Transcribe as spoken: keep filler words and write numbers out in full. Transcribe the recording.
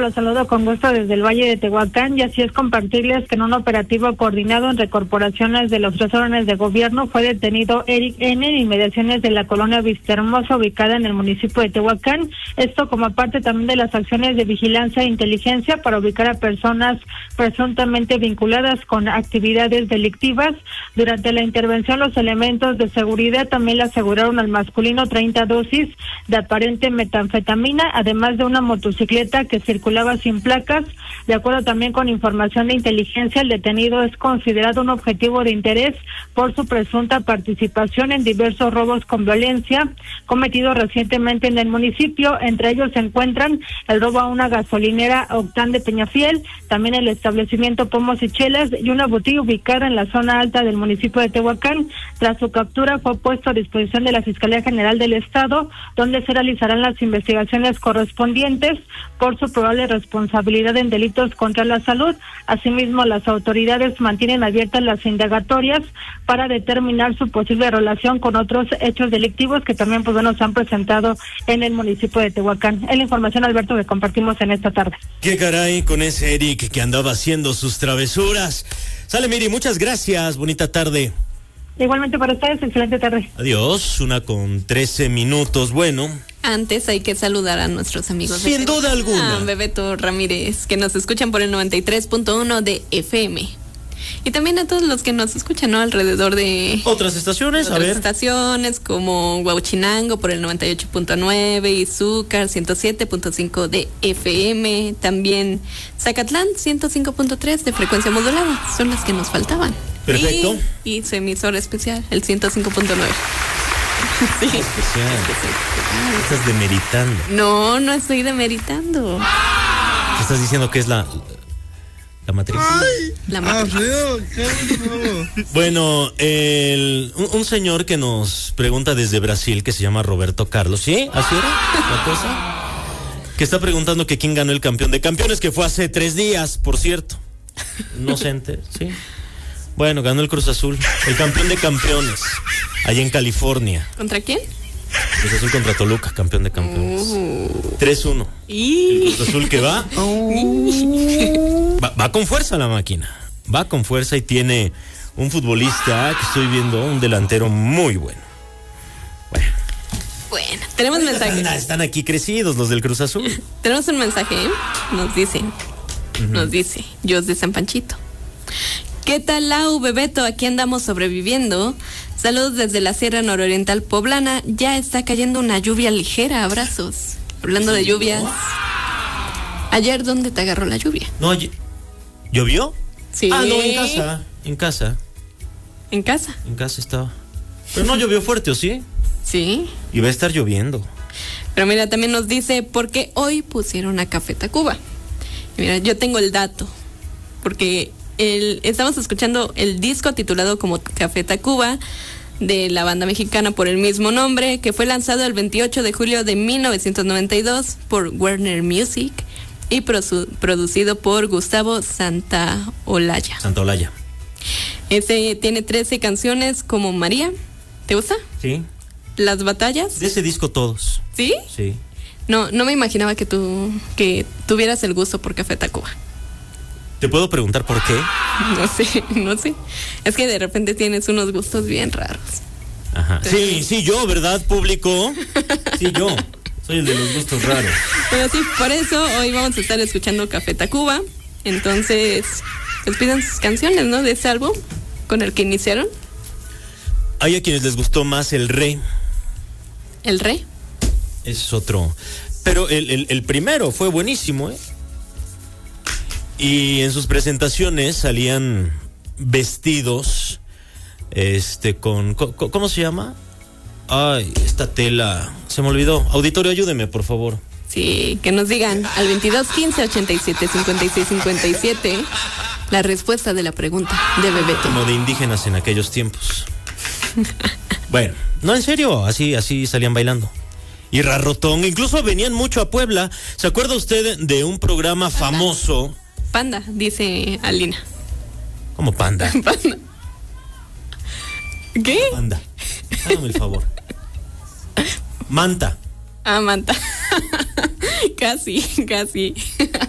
los saludo con gusto desde el Valle de Tehuacán, y así es compartirles que en un operativo coordinado entre corporaciones de los tres órdenes de gobierno fue detenido Eric N. en inmediaciones de la colonia Vistahermosa, ubicada en el municipio de Tehuacán. Esto como parte también de las acciones de vigilancia e inteligencia para ubicar a personas presuntamente vinculadas con actividades delictivas. Durante la intervención, los elementos de seguridad también le aseguraron al masculino treinta dosis de aparente metanfetamina, además de una motocicleta que circulaba sin placas. De acuerdo también con información de inteligencia, el detenido es considerado un objetivo de interés por su presunta participación en diversos robos con violencia cometidos recientemente en el municipio. Entre ellos se encuentran el robo a una gasolinera Octán de Peñafiel, también el establecimiento Pomos y Chelas y una botella ubicada en la zona alta del municipio de Tehuacán. Tras su captura fue puesto a disposición de la Fiscalía General del Estado, donde se realizarán las investigaciones correspondientes por su probable responsabilidad en delitos contra la salud. Asimismo, las autoridades mantienen abiertas las indagatorias para determinar su posible relación con otros hechos delictivos que también pues bueno se han presentado en el municipio de Tehuacán. Es la información, Alberto, que compartimos en esta tarde. Qué caray con ese Eric que andaba haciendo sus travesuras. Sale, Miri, muchas gracias, bonita tarde. Igualmente para ustedes, excelente tarde. Adiós, una con trece minutos. Bueno, antes hay que saludar a nuestros amigos. Sin duda alguna. A Bebeto Ramírez, que nos escuchan por el noventa y tres punto uno de F M. Y también a todos los que nos escuchan, ¿no? Alrededor de... Otras estaciones, otras a ver. estaciones como Huauchinango por el noventa y ocho punto nueve, Izúcar ciento siete punto cinco de F M, también Zacatlán ciento cinco punto tres de frecuencia modulada. Son las que nos faltaban. Perfecto. Y, y su emisor especial, el ciento cinco punto nueve. Sí. Especial. Estás demeritando. No, no estoy demeritando. Te estás diciendo que es la... La matriz. Ay, la matriz. Bueno, el, un, un señor que nos pregunta desde Brasil, que se llama Roberto Carlos, ¿sí? ¿Así era la cosa? Que está preguntando que quién ganó el campeón de campeones, que fue hace tres días, por cierto. No se entera, ¿sí? Bueno, ganó el Cruz Azul, el campeón de campeones, allá en California. ¿Contra quién? Cruz Azul contra Toluca, campeón de campeones. Uh. tres uno. Y... El Cruz Azul que va, uh. va. Va con fuerza la máquina. Va con fuerza y tiene un futbolista que estoy viendo, un delantero muy bueno. Bueno. Bueno, tenemos un mensaje. Están, están aquí crecidos los del Cruz Azul. Tenemos un mensaje, ¿eh? Nos dicen. Uh-huh. Nos dice, Jos de San Panchito. ¿Qué tal, Lau, Bebeto? Aquí andamos sobreviviendo. Saludos desde la Sierra Nororiental Poblana. Ya está cayendo una lluvia ligera. Abrazos. Hablando de lluvias. Ayer, ¿dónde te agarró la lluvia? No, ¿llovió? Sí. Ah, no, en casa. En casa. ¿En casa? En casa estaba. Pero no llovió fuerte, ¿o sí? Sí. Y va a estar lloviendo. Pero mira, también nos dice, ¿por qué hoy pusieron a Café Tacuba? Y mira, yo tengo el dato. Porque... El, estamos escuchando el disco titulado como Café Tacuba de la banda mexicana por el mismo nombre, que fue lanzado el veintiocho de julio de mil novecientos noventa y dos por Warner Music y prosu, producido por Gustavo Santaolalla. Santaolalla. Ese tiene trece canciones como María. ¿Te gusta? Sí. Las batallas. De ese disco todos. ¿Sí? Sí. No, no me imaginaba que tú que tuvieras el gusto por Café Tacuba. ¿Te puedo preguntar por qué? No sé, no sé. Es que de repente tienes unos gustos bien raros. Ajá. Sí, sí, yo, ¿verdad, público? Sí, yo. Soy el de los gustos raros. Pero sí, por eso hoy vamos a estar escuchando Café Tacuba. Entonces, pues pidan sus canciones, ¿no? De ese álbum con el que iniciaron. Hay a quienes les gustó más El Rey. ¿El Rey? Es otro. Pero el, el, el primero fue buenísimo, ¿eh? Y en sus presentaciones salían vestidos, este, con, ¿cómo se llama? Ay, esta tela, se me olvidó. Auditorio, ayúdeme, por favor. Sí, que nos digan al veintidós quince ochenta y siete cincuenta y seis cincuenta y siete la respuesta de la pregunta de Bebeto. Como de indígenas en aquellos tiempos. Bueno, no, en serio, así, así salían bailando. Y Rarrotón, incluso venían mucho a Puebla. ¿Se acuerda usted de un programa famoso? Panda, dice Alina. ¿Cómo panda? Panda. ¿Qué? Panda. Hágame el favor. Manta. Ah, manta. Casi, casi.